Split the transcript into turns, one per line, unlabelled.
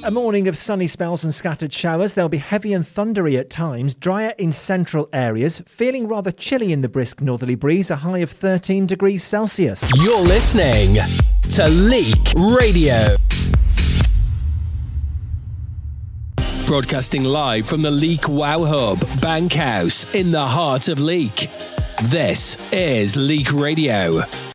A morning of sunny spells and scattered showers. They'll be heavy and thundery at times, drier in central areas, feeling rather chilly in the brisk northerly breeze, a high of 13 degrees Celsius.
You're listening to Leek Radio. Broadcasting live from the Leek Wow Hub, Bankhouse, in the heart of Leek. This is Leek Radio.